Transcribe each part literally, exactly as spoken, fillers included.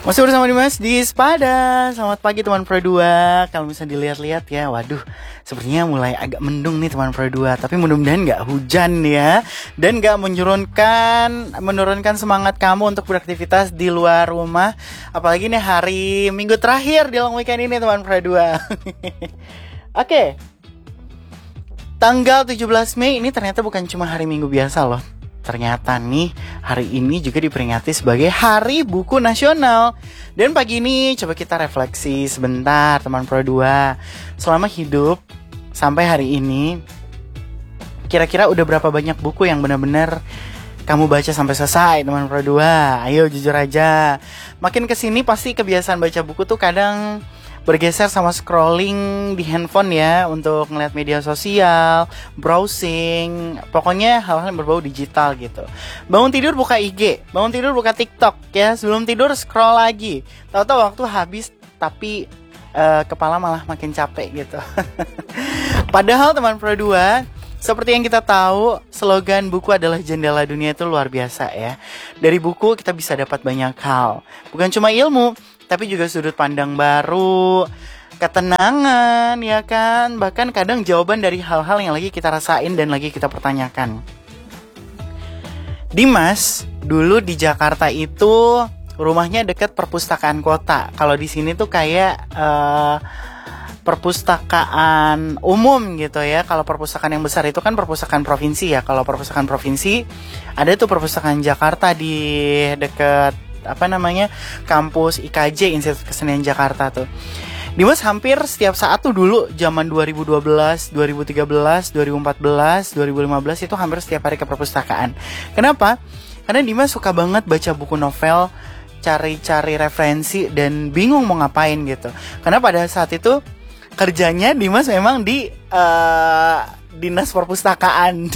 Masih bersama Dimas di Sepada. Selamat pagi teman Pro dua. Kalau bisa dilihat-lihat ya, waduh, sepertinya mulai agak mendung nih teman Pro dua. Tapi mudah-mudahan gak hujan ya, dan gak menurunkan menurunkan semangat kamu untuk beraktivitas di luar rumah. Apalagi nih hari minggu terakhir di long weekend ini teman Pro dua. Oke, tanggal tujuh belas Mei ini ternyata bukan cuma hari minggu biasa loh. Ternyata nih, hari ini juga diperingati sebagai Hari Buku Nasional. Dan pagi ini coba kita refleksi sebentar teman Pro dua. Selama hidup sampai hari ini, kira-kira udah berapa banyak buku yang benar-benar kamu baca sampai selesai teman Pro dua? Ayo jujur aja. Makin kesini pasti kebiasaan baca buku tuh kadang bergeser sama scrolling di handphone ya, untuk ngeliat media sosial, browsing, pokoknya hal-hal yang berbau digital gitu. Bangun tidur buka I G, bangun tidur buka TikTok ya, sebelum tidur scroll lagi. Tahu-tahu waktu habis tapi uh, kepala malah makin capek gitu. Padahal teman Pro dua, seperti yang kita tahu, slogan buku adalah jendela dunia itu luar biasa ya. Dari buku kita bisa dapat banyak hal, bukan cuma ilmu, tapi juga sudut pandang baru, ketenangan, ya kan? Bahkan kadang jawaban dari hal-hal yang lagi kita rasain dan lagi kita pertanyakan. Dimas, dulu di Jakarta itu rumahnya dekat perpustakaan kota. Kalau di sini tuh kayak uh, perpustakaan umum gitu ya. Kalau perpustakaan yang besar itu kan perpustakaan provinsi ya. Kalau perpustakaan provinsi ada tuh perpustakaan Jakarta di dekat apa namanya, kampus I K J, Institut Kesenian Jakarta tuh. Dimas hampir setiap saat tuh dulu zaman dua ribu dua belas, dua ribu tiga belas, dua ribu empat belas, dua ribu lima belas itu hampir setiap hari ke perpustakaan. Kenapa? Karena Dimas suka banget baca buku novel, cari-cari referensi dan bingung mau ngapain gitu. Karena pada saat itu kerjanya Dimas memang di uh, dinas perpustakaan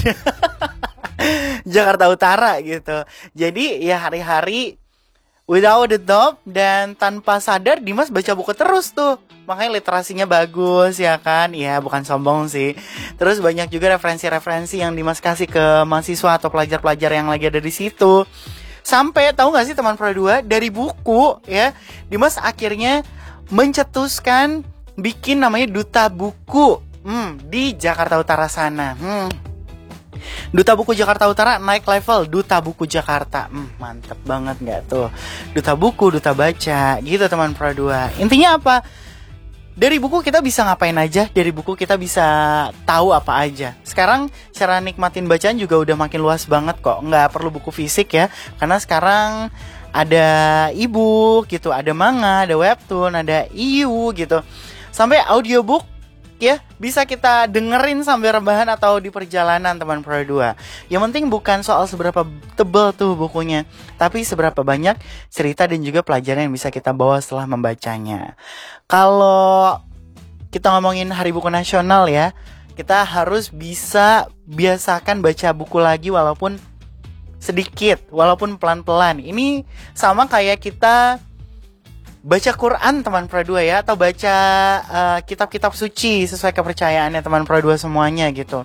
Jakarta Utara gitu. Jadi ya hari-hari without a doubt dan tanpa sadar Dimas baca buku terus tuh. Makanya literasinya bagus ya kan. Ya bukan sombong sih. Terus banyak juga referensi-referensi yang Dimas kasih ke mahasiswa atau pelajar-pelajar yang lagi ada di situ. Sampai tahu gak sih teman Pro dua, dari buku ya, Dimas akhirnya mencetuskan bikin namanya Duta Buku hmm, di Jakarta Utara sana. Hmm. Duta Buku Jakarta Utara naik level Duta Buku Jakarta. hmm, Mantep banget gak tuh? Duta buku, duta baca gitu teman Pro dua. Intinya apa? Dari buku kita bisa ngapain aja. Dari buku kita bisa tahu apa aja. Sekarang cara nikmatin bacaan juga udah makin luas banget kok. Gak perlu buku fisik ya, karena sekarang ada e-book gitu, ada manga, ada webtoon, ada I U gitu, sampai audiobook ya, bisa kita dengerin sambil rebahan atau di perjalanan teman Pro dua. Yang penting bukan soal seberapa tebal tuh bukunya, tapi seberapa banyak cerita dan juga pelajaran yang bisa kita bawa setelah membacanya. Kalau kita ngomongin Hari Buku Nasional ya, kita harus bisa biasakan baca buku lagi walaupun sedikit, walaupun pelan-pelan. Ini sama kayak kita baca Quran teman Pro dua ya, atau baca uh, kitab-kitab suci sesuai kepercayaannya teman Pro dua semuanya gitu.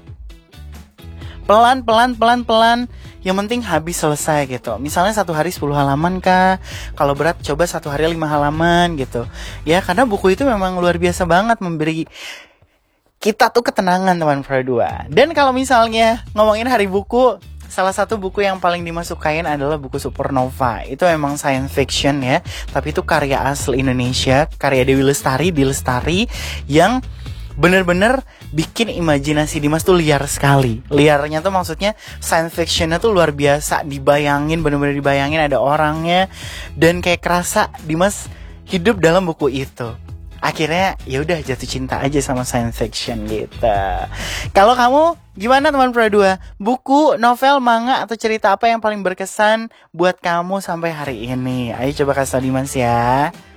Pelan-pelan, pelan-pelan, yang penting habis selesai gitu. Misalnya satu hari sepuluh halaman kah, kalau berat coba satu hari lima halaman gitu. Ya karena buku itu memang luar biasa banget memberi kita tuh ketenangan teman Pro dua. Dan kalau misalnya ngomongin hari buku, salah satu buku yang paling dimasukain adalah buku Supernova. Itu emang science fiction ya, tapi itu karya asli Indonesia, karya Dewi Lestari, di Lestari, yang bener-bener bikin imajinasi Dimas tuh liar sekali. Liarnya tuh maksudnya science fictionnya tuh luar biasa, dibayangin, bener-bener dibayangin ada orangnya, dan kayak kerasa Dimas hidup dalam buku itu. Akhirnya ya udah jatuh cinta aja sama science fiction gitu. Kalau kamu gimana teman Pro dua? Buku, novel, manga atau cerita apa yang paling berkesan buat kamu sampai hari ini? Ayo coba kasih tau Dimas ya.